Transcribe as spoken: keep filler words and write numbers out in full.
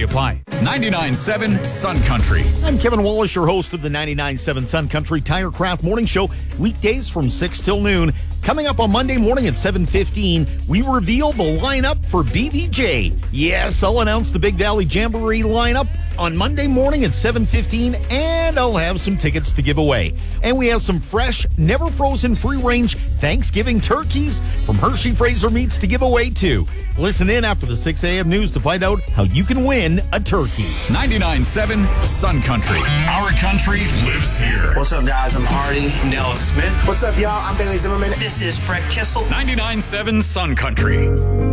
apply. ninety-nine point seven Sun Country. I'm Kevin Wallace, your host of the ninety-nine point seven Sun Country Tirecraft Morning Show, weekdays from six till noon. Coming up on Monday morning at seven fifteen, we reveal the lineup for B B J. Yes, I'll announce the Big Valley Jamboree lineup on Monday morning at seven fifteen, and I'll have some tickets to give away. And we have some fresh, never frozen, free-range Thanksgiving turkeys from Hershey Fraser Meats to give away too. Listen in after the six a.m. news to find out how you can win a turkey. ninety-nine point seven Sun Country. Our country lives here. What's up, guys? I'm Hardy. Nella Smith. What's up, y'all? I'm Bailey Zimmerman. This is Brett Kissel. ninety-nine point seven Sun Country.